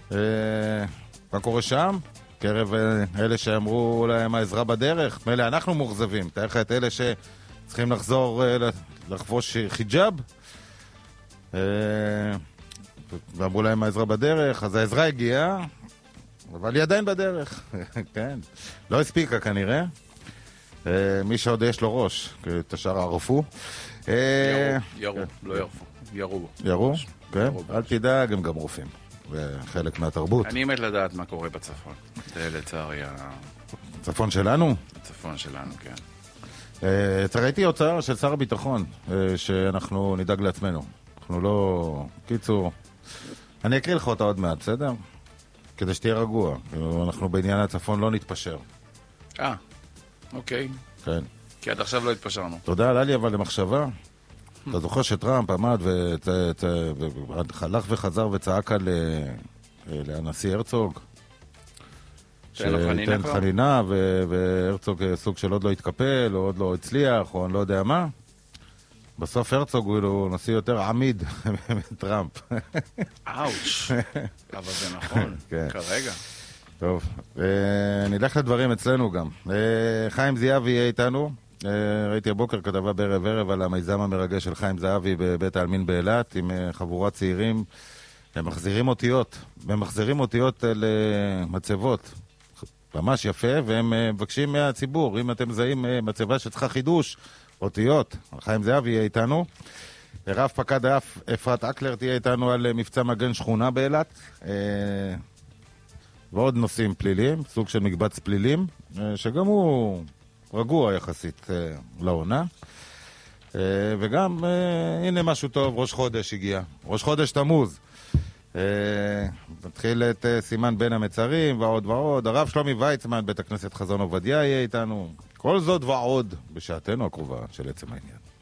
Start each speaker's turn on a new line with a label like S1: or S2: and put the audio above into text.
S1: מה קורה שם? קרב אלה שאמרו להם העזרה בדרך, מילא אנחנו מוחזבים, תאר לך את אלה שצריכים לחזור לחבוש חיג'אב, ואמרו להם העזרה בדרך, אז העזרה הגיעה, אבל היא עדיין בדרך, כן, לא הספיקה כנראה, מי שעוד יש לו ראש, את השאר ערפו.
S2: ירו, לא ירפו, ירו.
S1: ירו? כן, אל תדאג, הם גם רופאים. וחלק מהתרבות.
S2: אני מת לדעת מה קורה בצפון. זה לצערי
S1: הצפון שלנו?
S2: הצפון שלנו, כן.
S1: ראיתי הוצאה של שר הביטחון, שאנחנו נדאג לעצמנו. אנחנו לא... קיצור, אני אקריא לך אותה עוד מעט, בסדר? כדי שתהיה רגוע. אנחנו בעניין הצפון לא נתפשר.
S2: אוקיי.
S1: כן.
S2: כי עד עכשיו לא התפשרנו.
S1: תודה, עלה לי אבל למחשבה. אתה זוכר שטראמפ עמד והלך וחזר וצעק על הנשיא הרצוג שתן חנינה, והרצוג סוג של עוד לא התקפל או עוד לא הצליח או אני לא יודע מה. בסוף הרצוג הוא נשיא יותר עמיד מטראמפ.
S2: אאוץ'. אבל זה נכון, כרגע.
S1: טוב, נלך לדברים אצלנו גם. חיים זהבי יהיה איתנו. ראיתי הבוקר כתבה בערב ערב על המיזם המרגש של חיים זהבי בבית העלמין באילת עם חבורת צעירים. הם מחזירים אותיות למצבות ממש יפה, והם מבקשים מהציבור, אם אתם מזהים מצבה שצריכה חידוש, אותיות. חיים זהבי יהיה איתנו. רב פקד אפרת אקלר תהיה איתנו על מבצע מגן שכונה באילת, ועוד נושאים פליליים, סוג של מקבץ פלילים, שגם הוא רגוע יחסית לעונה. וגם, הנה משהו טוב, ראש חודש הגיע. ראש חודש תמוז. נתחיל את סימן בין המצרים ועוד ועוד. הרב שלומי ויצמן, בית הכנסת חזון עובדיה יהיה איתנו. כל זאת ועוד בשעתנו הקרובה של עצם העניין.